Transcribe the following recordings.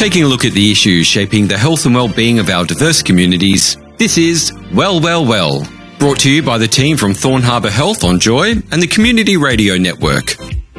Taking a look at the issues shaping the health and well-being of our diverse communities, this is Well, Well, Well, brought to you by the team from Thorn Harbour Health on Joy and the Community Radio Network.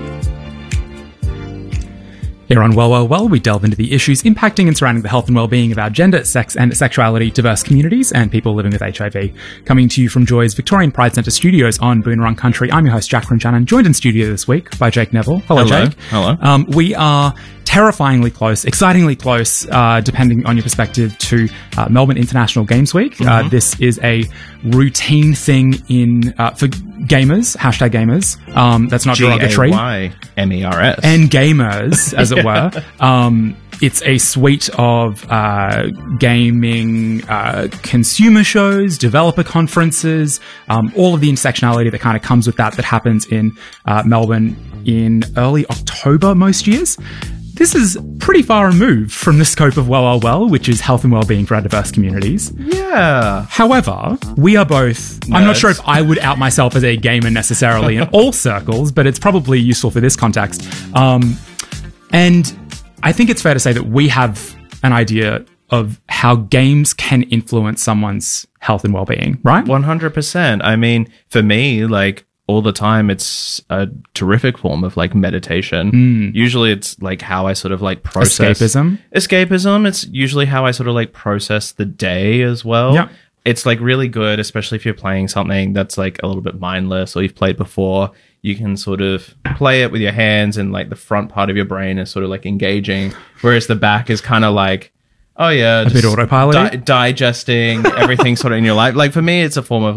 Here on Well, Well, Well, we delve into the issues impacting and surrounding the health and well-being of our gender, sex and sexuality diverse communities and people living with HIV. Coming to you from Joy's Victorian Pride Centre studios on Boonwurrung Country, I'm your host, Jack Runjannan, joined in studio this week by Jake Neville. Hello, Jake. Hello. We are terrifyingly close, excitingly close, depending on your perspective, to Melbourne International Games Week. This is a routine thing for gamers, hashtag gamers. That's not derogatory. Gaymers. And gamers, as it were. It's a suite of gaming consumer shows, developer conferences, all of the intersectionality that kind of comes with that happens in Melbourne in early October most years. This is pretty far removed from the scope of Well, Well, Well, which is health and well-being for our diverse communities. Yeah. However, we are both... Nerds. I'm not sure if I would out myself as a gamer necessarily in all circles, but it's probably useful for this context. And I think it's fair to say that we have an idea of how games can influence someone's health and well-being, right? 100%. I mean, for me, like, all the time, it's a terrific form of like meditation. Usually it's like how I sort of like process escapism. It's usually how I sort of like process the day as well. Yeah. It's like really good, especially if you're playing something that's like a little bit mindless or you've played before. You can sort of play it with your hands and like the front part of your brain is sort of like engaging, whereas the back is kind of like, oh yeah, a bit autopilot, digesting everything sort of in your life. Like for me, it's a form of